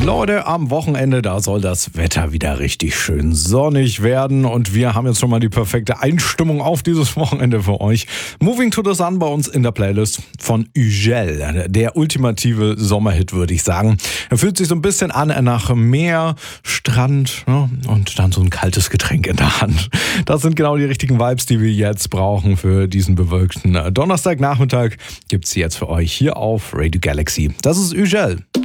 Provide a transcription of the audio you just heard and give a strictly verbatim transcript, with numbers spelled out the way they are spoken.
Leute, am Wochenende, da soll das Wetter wieder richtig schön sonnig werden und wir haben jetzt schon mal die perfekte Einstimmung auf dieses Wochenende für euch. Moving to the Sun bei uns in der Playlist von Ugel, der ultimative Sommerhit, würde ich sagen. Er fühlt sich so ein bisschen an nach Meer, Strand, ja, und dann so ein kaltes Getränk in der Hand. Das sind genau die richtigen Vibes, die wir jetzt brauchen für diesen bewölkten Donnerstagnachmittag. Gibt's jetzt für euch hier auf Radio Galaxy. Das ist Ugel.